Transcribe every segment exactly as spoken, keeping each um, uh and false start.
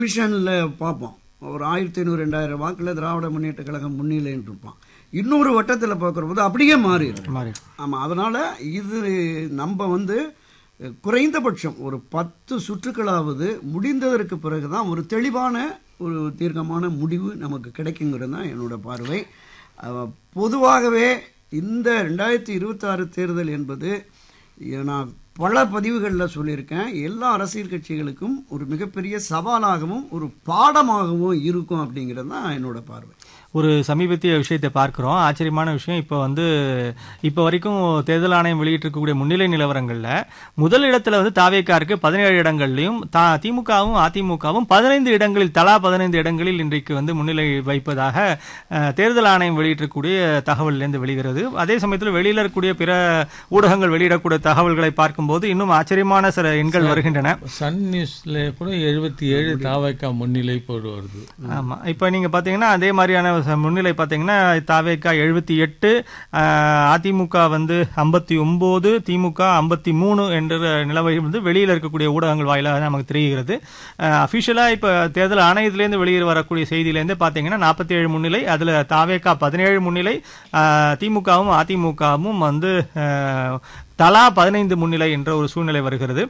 விஷனில் பார்ப்போம். ஒரு ஆயிரத்தி ஐநூறு ரெண்டாயிரம் வாக்கில் திராவிட முன்னேற்ற கழகம் முன்னிலைன்னு இருப்பான். இன்னொரு வட்டத்தில் பார்க்குற போது அப்படியே மாறிடும். ஆமாம், அதனால் இது நம்ம வந்து குறைந்தபட்சம் ஒரு பத்து சுற்றுக்களாவது முடிந்ததற்கு பிறகு தான் ஒரு தெளிவான ஒரு தீர்க்கமான முடிவு நமக்கு கிடைக்குங்கிறது தான் என்னோட பார்வை. பொதுவாகவே இந்த ரெண்டாயிரத்தி இருபத்தி ஆறு தேர்தல் என்பது நான் பல பதிவுகளில் சொல்லியிருக்கேன், எல்லா அரசியல் கட்சிகளுக்கும் ஒரு மிகப்பெரிய சவாலாகவும் ஒரு பாடமாகவும் இருக்கும் அப்படிங்கிறது தான் என்னோட பார்வை. ஒரு சமீபத்திய விஷயத்தை பார்க்கிறோம். ஆச்சரியமான விஷயம், இப்போ வந்து இப்போ வரைக்கும் தேர்தல் ஆணையம் வெளியிட்டிருக்கக்கூடிய முன்னிலை நிலவரங்களில் முதல் இடத்துல வந்து தாவேகா இருக்கு பதினேழு இடங்கள்லையும், தா திமுகவும் அதிமுகவும் பதினைந்து இடங்களில் தலா பதினைந்து இடங்களில் இன்றைக்கு வந்து முன்னிலை வைப்பதாக தேர்தல் ஆணையம் வெளியிட்டிருக்கக்கூடிய தகவலிலிருந்து வெளிகிறது. அதே சமயத்தில் வெளியில் இருக்கக்கூடிய பிற ஊடகங்கள் வெளியிடக்கூடிய தகவல்களை பார்க்கும்போது இன்னும் ஆச்சரியமான சில எண்கள் வருகின்றன. சன் நியூஸ்ல கூட எழுபத்தி ஏழு தாவேகா முன்னிலை போடு வருது. ஆமா, இப்போ நீங்க பாத்தீங்கன்னா அதே மாதிரியான முன்னிலை பார்த்தீங்கன்னா தாவேகா எழுபத்தி எட்டு, அதிமுக வந்து ஐம்பத்தி ஒன்பது, திமுக ஐம்பத்தி மூணு என்ற நிலவை வந்து வெளியில் இருக்கக்கூடிய ஊடகங்கள் வாயிலாக நமக்கு தெரிகிறது. அபிஷியலா இப்ப தேர்தல் ஆணையத்திலேருந்து வெளியே வரக்கூடிய செய்தியிலேருந்து பார்த்தீங்கன்னா நாற்பத்தி ஏழு முன்னிலை, அதுல தாவேகா பதினேழு முன்னிலை, திமுகவும் அதிமுகவும் வந்து தலா பதினைந்து முன்னிலை என்ற ஒரு சூழ்நிலை வருகிறது.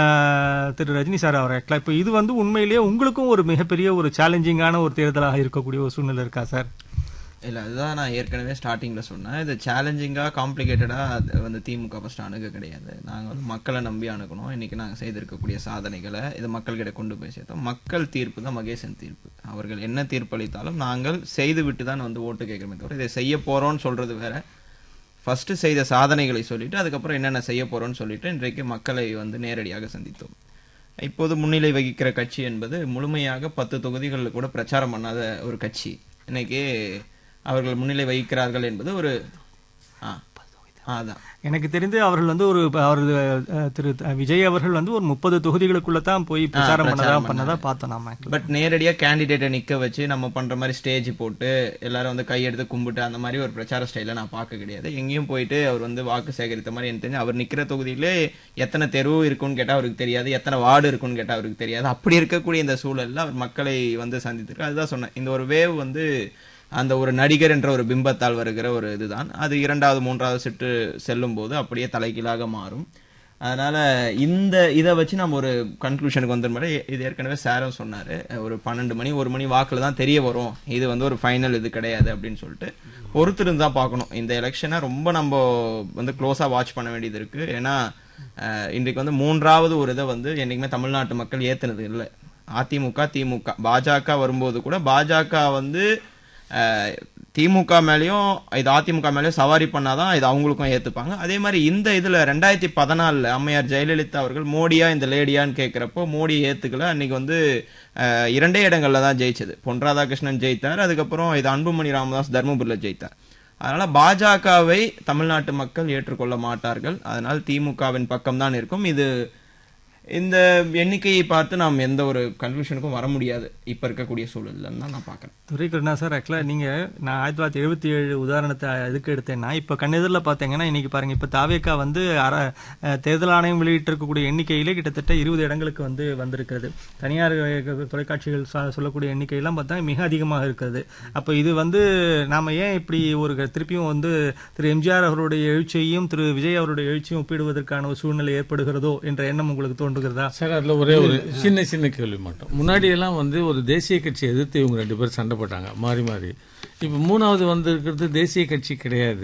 திரு ரஜினி சார் அவர் இப்போ இது வந்து உண்மையிலேயே உங்களுக்கும் ஒரு மிகப்பெரிய ஒரு சேலஞ்சிங்கான ஒரு தேர்தலாக இருக்கக்கூடிய ஒரு சூழ்நிலை இருக்கா சார்? இல்லை, அதுதான் நான் ஏற்கனவே ஸ்டார்டிங்கில் சொன்னேன். இது சேலஞ்சிங்காக காம்ப்ளிகேட்டடாக அது வந்து திமுக ஃபஸ்ட்டு அணுக கிடையாது. நாங்கள் வந்து மக்களை நம்பி அணுகணும். இன்றைக்கி நாங்கள் செய்திருக்கக்கூடிய சாதனைகளை இது மக்கள்கிட்ட கொண்டு போய் சேர்த்தோம். மக்கள் தீர்ப்பு தான் மகேசன் தீர்ப்பு. அவர்கள் என்ன தீர்ப்பு அளித்தாலும் நாங்கள் செய்து விட்டு தான் வந்து ஓட்டு கேட்குறோமே தவிர இதை செய்ய போகிறோன்னு சொல்கிறது வேற, ஃபஸ்ட்டு செய்த சாதனைகளை சொல்லிவிட்டு அதுக்கப்புறம் என்னென்ன செய்ய போகிறோன்னு சொல்லிட்டு இன்றைக்கு மக்களை வந்து நேரடியாக சந்தித்தோம். இப்போது முன்னிலை வகிக்கிற கட்சி என்பது முழுமையாக பத்து தொகுதிகளில் கூட பிரச்சாரம் பண்ணாத ஒரு கட்சி. இன்னைக்கு அவர்கள் முன்னிலை வகிக்கிறார்கள் என்பது ஒரு ஆ அதான் எனக்கு தெரிந்து அவர்கள் வந்து ஒரு அவர் திரு விஜய் அவர்கள் வந்து ஒரு முப்பது தொகுதிகளுக்குள்ள தான் போய் பிரச்சாரம் பண்ணதா பண்ணதா பார்த்தோம் நாம. பட் நேரடியாக கேண்டிடேட்டை நிற்க வச்சு நம்ம பண்ற மாதிரி ஸ்டேஜ் போட்டு எல்லாரும் வந்து கையெடுத்து கும்பிட்டு அந்த மாதிரி ஒரு பிரச்சார ஸ்டைல நான் பார்க்க கிடையாது. எங்கேயும் போயிட்டு அவர் வந்து வாக்கு சேகரித்த மாதிரி எனக்கு தெரிஞ்சு அவர் நிற்கிற தொகுதியிலே எத்தனை தெரு இருக்குன்னு கேட்டால் அவருக்கு தெரியாது, எத்தனை வார்டு இருக்குன்னு கேட்டால் அவருக்கு தெரியாது. அப்படி இருக்கக்கூடிய இந்த சூழலில் அவர் மக்களை வந்து சந்தித்திருக்கு. அதுதான் சொன்னேன், இந்த ஒரு வேவ் வந்து அந்த ஒரு நடிகர் என்ற ஒரு பிம்பத்தால் வருகிற ஒரு இதுதான். அது இரண்டாவது மூன்றாவது சுற்று செல்லும் போது அப்படியே தலைகீழாக மாறும். அதனால இந்த இதை வச்சு நம்ம ஒரு கன்க்ளூஷனுக்கு வந்துடும் மாதிரி இது ஏற்கனவே சாரும் சொன்னார், ஒரு பன்னெண்டு மணி ஒரு மணி வாக்கில் தான் தெரிய வரும், இது வந்து ஒரு ஃபைனல் இது கிடையாது அப்படின்னு சொல்லிட்டு பொறுத்திருந்து தான் பார்க்கணும். இந்த எலெக்ஷனை ரொம்ப நம்ம வந்து க்ளோஸாக வாட்ச் பண்ண வேண்டியது இருக்குது. ஏன்னா இன்றைக்கு வந்து மூன்றாவது ஒரு இதை வந்து என்றைக்குமே தமிழ்நாட்டு மக்கள் ஏற்றுனது இல்லை. அதிமுக திமுக பாஜக வரும்போது கூட பாஜக வந்து திமுக மேலேயும் இது அதிமுக மேலேயும் சவாரி பண்ணாதான் இது அவங்களுக்கும் ஏற்றுப்பாங்க. அதே மாதிரி இந்த இதில் ரெண்டாயிரத்தி பதினாலில் அம்மையார் ஜெயலலிதா அவர்கள் மோடியா இந்த லேடியான்னு கேட்குறப்போ மோடியை ஏற்றுக்கல. அன்னைக்கு வந்து இரண்டே இடங்களில் தான் ஜெயிச்சது. பொன் ராதாகிருஷ்ணன் ஜெயித்தார், அதுக்கப்புறம் இது அன்புமணி ராமதாஸ் தர்மபுரியில் ஜெயித்தார். அதனால பாஜகவை தமிழ்நாட்டு மக்கள் ஏற்றுக்கொள்ள மாட்டார்கள். அதனால் திமுகவின் பக்கம் தான் இருக்கும். இது இந்த எண்ணிக்கையை பார்த்து நாம் எந்த ஒரு கன்க்ளூஷனுக்கும் வர முடியாது இப்ப இருக்கக்கூடிய சூழல்ல தான் நான் பாக்குறேன். துரைக்கண்ணா சார், ஆக்சுவலா நீங்க நான் ஆயிரத்தி தொள்ளாயிரத்தி எழுபத்தி ஏழு உதாரணத்தை எதுக்கு எடுத்தேன்னா, இப்ப கண்ணெதிரில் பாத்தீங்கன்னா இன்னைக்கு பாருங்க, இப்ப தாவேகா வந்து தேர்தல் ஆணையம் வெளியிட்டு இருக்கக்கூடிய எண்ணிக்கையிலே கிட்டத்தட்ட இருபது இடங்களுக்கு வந்து வந்திருக்கிறது. தனியார் தொலைக்காட்சிகள் சொல்லக்கூடிய எண்ணிக்கையெல்லாம் பார்த்தா மிக அதிகமாக இருக்கிறது. அப்ப இது வந்து நாம ஏன் இப்படி ஒரு திருப்பியும் வந்து திரு எம்ஜிஆர் அவருடைய எழுச்சியையும் திரு விஜய் அவருடைய எழுச்சியும் ஒப்பிடுவதற்கான ஒரு சூழ்நிலை ஏற்படுகிறதோ என்ற எண்ணம் உங்களுக்கு தோன்றும்? சார், அதுல ஒரே ஒரு சின்ன சின்ன கேள்வி மட்டும். முன்னாடி எல்லாம் வந்து ஒரு தேசிய கட்சி எதிர்த்து இவங்க ரெண்டு பேரும் சண்டை போட்டாங்க மாறி மாறி. இப்ப மூணாவது வந்து இருக்கிறது தேசிய கட்சி கிடையாது.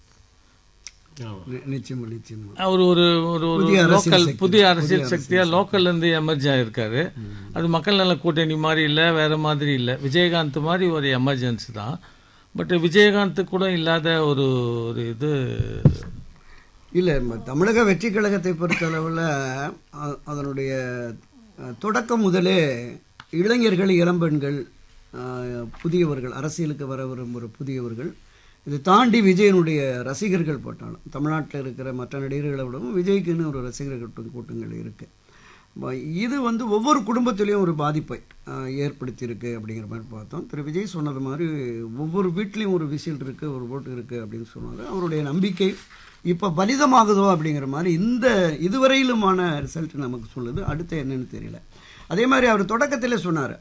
அவர் ஒரு ஒரு லோக்கல் புதிய அரசியல் சக்தியா லோக்கல்ல இருந்து எமர்ஜ் ஆயிருக்காரு. அது மக்கள் நல கூட்டணி மாதிரி இல்ல, வேற மாதிரி இல்ல, விஜயகாந்த் மாதிரி ஒரு எமர்ஜென்சி தான். பட் விஜயகாந்த் கூட இல்லாத ஒரு ஒரு இது இல்லை. தமிழக வெற்றி கழகத்தை பொறுத்தளவில் அதனுடைய தொடக்கம் முதலே இளைஞர்கள், இளம்பெண்கள், புதியவர்கள், அரசியலுக்கு வர விரும்புகிற புதியவர்கள், இதை தாண்டி விஜயனுடைய ரசிகர்கள் போட்டாலும் தமிழ்நாட்டில் இருக்கிற மற்ற நடிகர்களை விடவும் விஜய்க்குன்னு ஒரு ரசிகர்கள் கூட்டங்கள் இருக்குது. இது வந்து ஒவ்வொரு குடும்பத்திலையும் ஒரு பாதிப்பை ஏற்படுத்தியிருக்கு அப்படிங்கிற மாதிரி பார்த்தோம். திரு விஜய் சொன்னது மாதிரி ஒவ்வொரு வீட்லேயும் ஒரு விசில் இருக்குது, ஒரு ஓட்டு இருக்குது அப்படின்னு சொன்னாங்க. அவருடைய நம்பிக்கை இப்போ பலிதமாகுதோ அப்படிங்கிற மாதிரி இந்த இதுவரையிலுமான ரிசல்ட் நமக்கு சொல்லுது. அடுத்து என்னன்னு தெரியல. அதே மாதிரி அவர் தொடக்கத்திலே சொன்னார்,